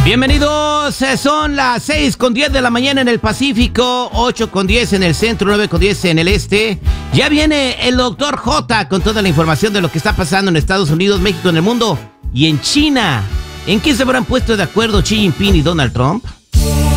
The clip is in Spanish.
Bienvenidos, son las 6:10 de la mañana en el Pacífico, 8:10 en el centro, 9:10 en el este. Ya viene el doctor J con toda la información de lo que está pasando en Estados Unidos, México, en el mundo y en China. ¿En qué se habrán puesto de acuerdo Xi Jinping y Donald Trump?